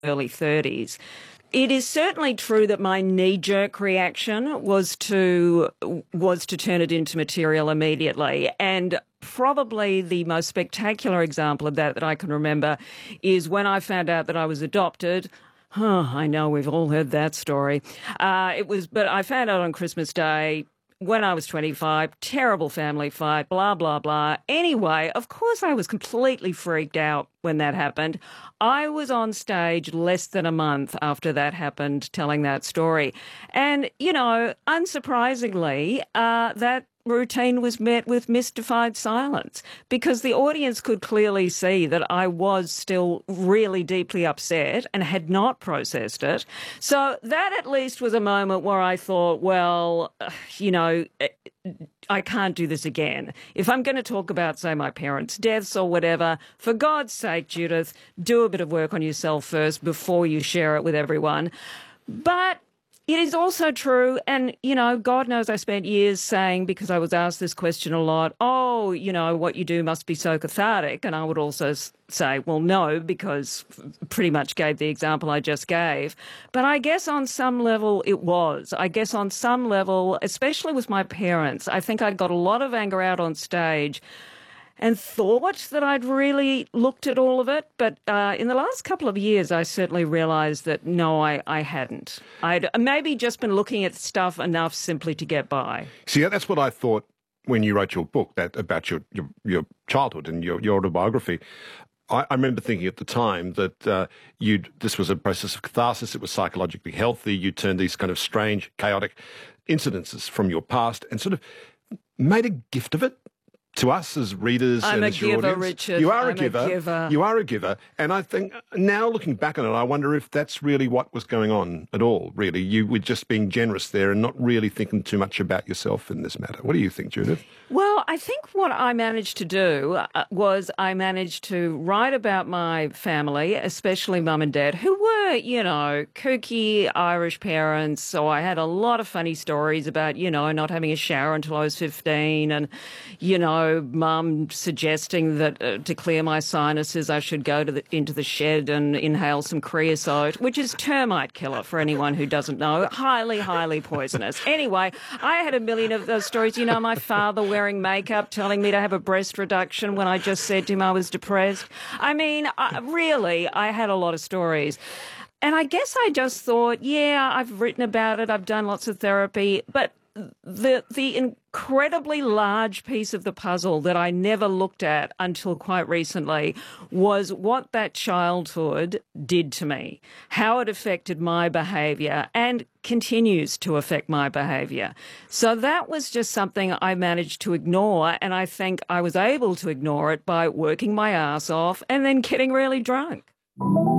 early 30s. It is certainly true that my knee-jerk reaction was to turn it into material immediately. And probably the most spectacular example of that I can remember is when I found out that I was adopted. Oh, I know we've all heard that story. But I found out on Christmas Day when I was 25, terrible family fight, blah, blah, blah. Anyway, of course I was completely freaked out when that happened. I was on stage less than a month after that happened telling that story. And, unsurprisingly, that routine was met with mystified silence because the audience could clearly see that I was still really deeply upset and had not processed it. So that at least was a moment where I thought, well, I can't do this again. If I'm going to talk about, say, my parents' deaths or whatever, for God's sake, Judith, do a bit of work on yourself first before you share it with everyone. But it is also true, and, God knows I spent years saying, because I was asked this question a lot, what you do must be so cathartic. And I would also say, well, no, because pretty much gave the example I just gave. But I guess on some level it was. I guess on some level, especially with my parents, I think I'd got a lot of anger out on stage and thought that I'd really looked at all of it. But in the last couple of years, I certainly realised that, no, I hadn't. I'd maybe just been looking at stuff enough simply to get by. See, that's what I thought when you wrote your book about your childhood and your autobiography. I remember thinking at the time that this was a process of catharsis. It was psychologically healthy. You turned these kind of strange, chaotic incidences from your past and sort of made a gift of it to us as readers I'm and a as your giver, audience. Richard. You are I'm a giver. You are a giver. And I think now looking back on it, I wonder if that's really what was going on at all, really. You were just being generous there and not really thinking too much about yourself in this matter. What do you think, Judith? Well, I think what I managed to do was I managed to write about my family, especially mum and dad, who were, kooky Irish parents. So I had a lot of funny stories about, not having a shower until I was 15 and, mum suggesting that to clear my sinuses I should go into the shed and inhale some creosote, which is termite killer for anyone who doesn't know. Highly, highly poisonous. Anyway, I had a million of those stories. My father wearing makeup, telling me to have a breast reduction when I just said to him I was depressed. I mean, I had a lot of stories. And I guess I just thought, yeah, I've written about it, I've done lots of therapy, but the incredibly large piece of the puzzle that I never looked at until quite recently was what that childhood did to me, how it affected my behaviour and continues to affect my behaviour. So that was just something I managed to ignore, and I think I was able to ignore it by working my ass off and then getting really drunk.